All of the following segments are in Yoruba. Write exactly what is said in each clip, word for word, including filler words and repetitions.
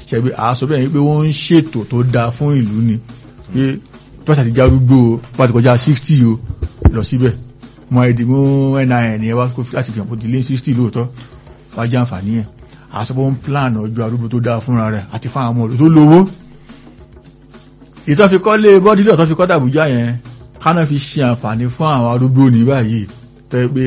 ṣẹ̀bi àásọ bẹ́ẹ̀ pé wọ́n ń ṣètò tó dáa fún ìlú ni pé tọ́sà ti járúgbó pàtó kọjá sixty o lọ síbẹ̀ mọ ẹ̀dínwó N I N ẹ wá láti fi hàn kó di lé sixty lóòótọ́ wá jẹ́ àǹfààní ẹ̀ àásọ pé wọ́n ń plan ọjọ́ arúgbó tó dáa fúnra rẹ̀ àti fáwọn ọmọ tó lówó ìtọ́ fi kọ́ lé bọ́dí lọ́tọ́ fi kọ́ dàbújá yẹn kánà fi ṣe àǹfààní fún àwọn arúgbó ní báyìí tẹ́ pé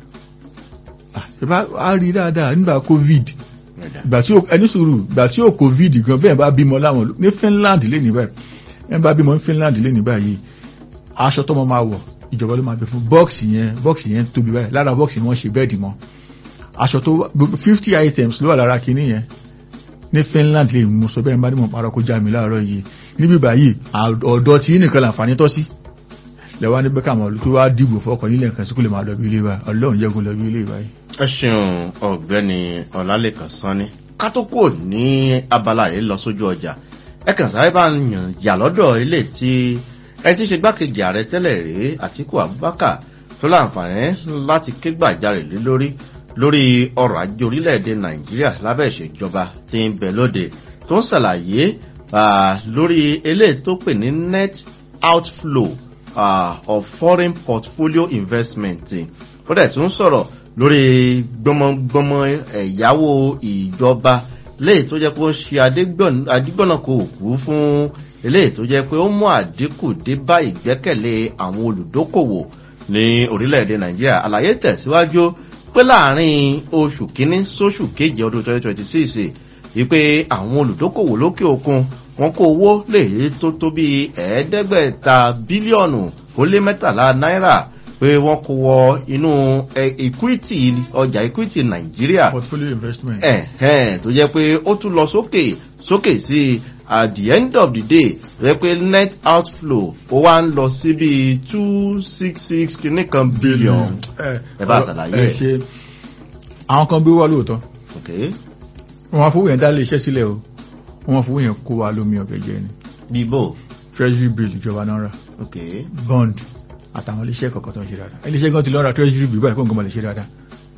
a rí dáadáa nígbà covid ìgbà tí ẹni sùúrù ìgbà tí ó covid gan bẹ́ẹ̀ bá bímọ láwọn ní Finland lé ní báyìí ẹ bá bímọ ní Finland lé ní báyìí aṣọ tó mọ máa wọ̀ ìjọba ló máa gbé fún bọ́ọ̀sì yẹn bọ́ọ̀sì yẹn tóbi báyìí lára bọ́ọ̀sì ni wọ́n ṣe bẹ́ẹ̀dì mọ́ aṣọ tó fifty items ló wà lára kinní yẹn ní Finland lè mú sọ bẹ́ẹ̀ bá ní mọ̀ parọ́ kó já mi láàárọ̀ yìí níbi báyìí ọ̀dọ́ tí nìkan láǹfààní tọ́ sí lẹ́wọ́n ní bẹ́kà mọ̀ tó wá dìbò fọ́kàn nílẹ̀ nǹkan síkú lè máa lọ bí ilé báyìí ọlọ́run jẹ́gun lọ bí ilé báyìí. ẹ ṣeun ọ̀gbẹ́ni Ọlálékan Sanni ká tó kò ní abala yìí lọ sójú ọjà ẹ kàn sáré bá yàn yà lọ́dọ̀ ilé tí ẹ ti ṣe gbákejì ààrẹ tẹ́lẹ̀ rèé Àtíkù Abubakar tó láǹfààní láti ké gbàjarè lé lórí lórí ọrọ̀ ajé orílẹ̀-èdè Nàìjíríà lábẹ́ ìṣèjọba tí ń bẹ lóde tó ń ṣàlàyé lórí eléyìí tó pè ní net outflow uh, of foreign portfolio investment ó dẹ̀ tún sọ̀rọ̀ lórí gbọmọgbọmọ ẹ̀yáwó ìjọba léyìí tó jẹ́ pé ó ń ṣe àdígbọ̀nà kò kú fún eléyìí tó jẹ́ pé ó mú àdínkù dé bá ìgbẹ́kẹ̀lé àwọn olùdókòwò ní orílẹ̀-èdè Nàìjíríà àlàyé tẹ̀síwájú pé láàrin oṣù kínní sóṣù keje ọdún twenty twenty six wípé àwọn olùdókòwò lókè òkun wọ́n kó owó lè tó tó bí ẹ̀ẹ́dẹ́gbẹ̀ta bílíọ̀nù ó lé mẹ́tàlá náírà pé wọ́n kó wọ inú equity ọjà equity Nàìjíríà portfolio investment ẹ̀ ẹ̀ tó jẹ́ pé ó tún lọ sókè sókè sí at the end of the day tó jẹ́ pé net outflow ó wá ń lọ sí bí two six six kìíní kan billion ẹ bá ṣàlàyé ẹ ṣe àwọn kan bí wà lóòótọ́ wọ́n fowó yẹn dá lè iṣẹ́ sílẹ̀ o wọ́n fowó yẹn kó wa lómi ọ̀bẹ jẹ ni. bíbò treasury bill ìjọba náà rà bond àtàwọn iléeṣẹ́ kọ̀ọ̀kan tó ń ṣe dáadáa iléeṣẹ́ gan ti lọ ra treasury bill báyìí kó nǹkan máa lè ṣe dáadáa.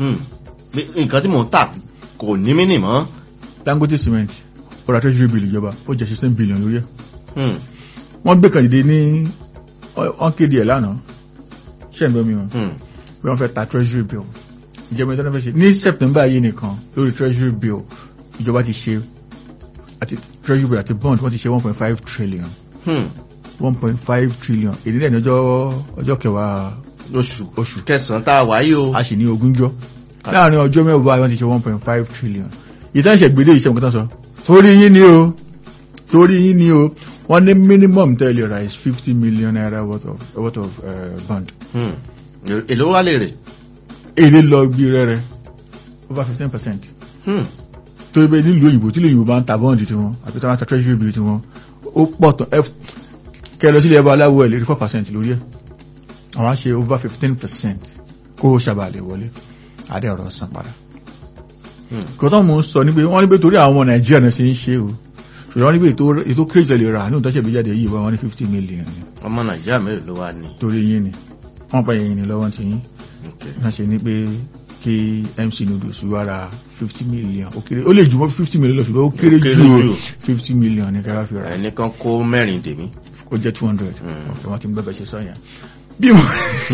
nǹkan tí mò ń tà kò ní mí nì mọ́. Dangote cement ó ra treasury bill ìjọba ó jẹ sixteen billion lórí ẹ̀. wọ́n gbé kan dìde ní wọ́n kéde ẹ̀ lánàá ṣé ń gbọ́ mi wọn bí wọ́n fẹ́ ta treasury bill ìjọba ìtọ́nà fẹ́ ṣe ní September yìí nìkan lórí treasury bill ìjọba ti ṣe àti treasury bill àti bond wọ́n ti ṣe one point five trillion one point five trillion èdè lẹ́ni ọjọ́ ọjọ́ kẹwàá oṣù oṣù kẹsàn-án tá a wáyé o a sì ní ogúnjọ́ láàrin ọjọ́ mẹ́wàá wọ́n ti ṣe one point five trillion ìtàn ìṣẹ̀gbélé iṣẹ́ nǹkan tó sọ torí yín ni o torí yín ni o wọ́n ní minimum tẹ́lẹ̀ ra is fifty million naira worth of worth of uh, bond. èló wà lè rè. èlé lọ bí rẹ́rẹ́ over fifteen percent. tó ibẹ̀ nílùú òyìnbó tí lóyìnbó bá ń ta bọ́ǹdì tí wọ́n àbí táwọn ta treasury bill tí wọ́n ó pọ̀ tán kẹlọ sílẹ̀ ẹbá aláwọ̀ ẹ̀ lè rí four percent lórí ẹ̀ àwọn á ṣe over fifteen percent kó ṣàbàlẹ̀ wọlé adé ọ̀rọ̀ san padà. kọ́tọ́ mò ń sọ níbi wọ́n níbi torí àwọn ọmọ Nàìjíríà náà ṣe ń ṣe o ṣùgbọ́n níbi ètò kéjì lè rà ní òtọ́ṣẹ̀ bí jáde yìí wọ́n ní fifty million ni. ọmọ Nàìjíríà mélòó ló wà ní. torí yín ni wọ́n pa yẹn ní lọ́wọ́ ti yín náà ṣe ní pé kí M C Noodles wá ra fifty million ó kéré ó lè jù mọ́ fifty million lọ ṣùgbọ́n ó kéré jù fifty million ní kára fi ra. ẹni kan kó mẹ́rin dèmí. kó jẹ́ two hundred ọ̀kẹ́ wọ́n ti ń gbẹ́bẹ̀ ṣe sọ́yàn. bí mo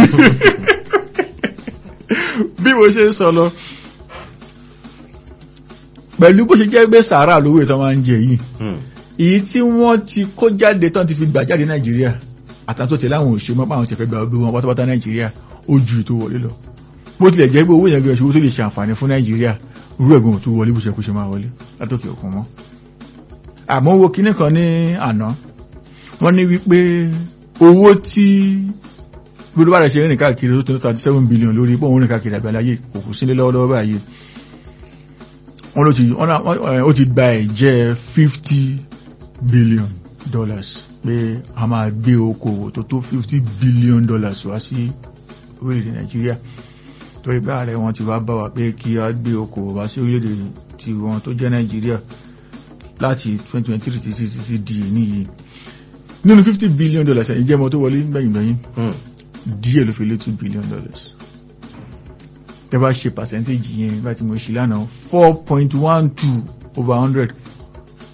bí mo ṣe ń sọ lọ pẹ̀lú bó ṣe jẹ́ pé sàárà lówó ìtàn máa ń jẹ yìí èyí tí wọ́n ti kó jáde tán ti fi gbà jáde Nàìjíríà àtàtò tẹ̀lé àwọn òṣèlú mọ́pá àwọn tẹ̀fẹ́ gba ọgbẹ́ wọn pátápátá Nàìjíríà ó ju ètò wọlé lọ bó tilẹ̀ jẹ́ pé owó yẹn gbẹ̀rẹ̀ ṣòwò tó lè ṣe àǹfààní fún Nàìjíríà rú ẹ̀gbọ́n tó wọlé bó ṣe kó ṣe máa wọlé látòkè òkun mọ́. àmọ́ owó kinní kan ní àná wọ́n ní wípé owó tí gbogbo bá rẹ̀ ṣe rìn káàkiri tó tó thirty seven billion lórí pé òun rìn káàkiri àgbáláyé kò kù sílé lọ́wọ́lọ́wọ́ báyìí wọ́n ló ti ó ti gba ẹ̀jẹ̀ fifty billion dollars pé a máa gbé okòwò tó tó fifty billion dollars wá sí orílẹ̀-èdè Nàìjíríà torí pé ààrẹ wọn ti wá bá wa pé kí a gbé okòwò wá sí orílẹ̀-èdè tí wọn tó jẹ́ Nàìjíríà láti twenty twenty three títí títí di níyì nínú fifty billion dollars ẹ̀yìn jẹ́ mọ́ tó wọlé gbẹ̀yìngbẹ̀yìn díẹ̀ ló fi lé two billion dollars tẹ́ bá ṣe percentage yẹn bá ti mo ṣe lánàá four point one two over one hundred